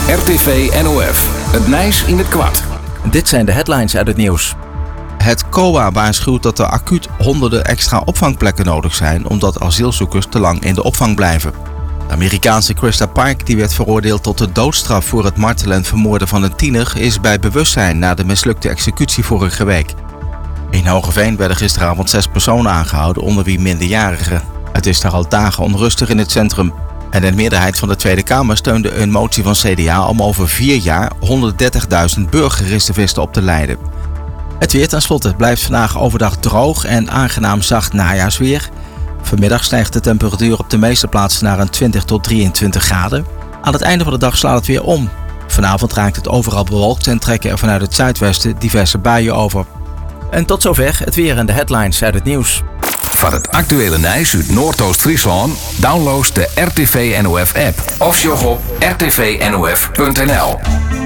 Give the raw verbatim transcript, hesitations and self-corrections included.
R T V N O F. Het Nijs in het kwart. Dit zijn de headlines uit het nieuws. Het C O A waarschuwt dat er acuut honderden extra opvangplekken nodig zijn omdat asielzoekers te lang in de opvang blijven. De Amerikaanse Krista Park, die werd veroordeeld tot de doodstraf voor het martelen en vermoorden van een tiener, is bij bewustzijn na de mislukte executie vorige week. In Hoogeveen werden gisteravond zes personen aangehouden, onder wie minderjarigen. Het is daar al dagen onrustig in het centrum. En een meerderheid van de Tweede Kamer steunde een motie van C D A om over vier jaar honderddertigduizend burgerreservisten op te leiden. Het weer tenslotte blijft vandaag overdag droog en aangenaam zacht najaarsweer. Vanmiddag stijgt de temperatuur op de meeste plaatsen naar een twintig tot drieëntwintig graden. Aan het einde van de dag slaat het weer om. Vanavond raakt het overal bewolkt en trekken er vanuit het zuidwesten diverse buien over. En tot zover het weer en de headlines uit het nieuws. Van het actuele Nijs uit Noordoost-Friesland download de R T V N O F app of sjog op r t v n o f punt n l.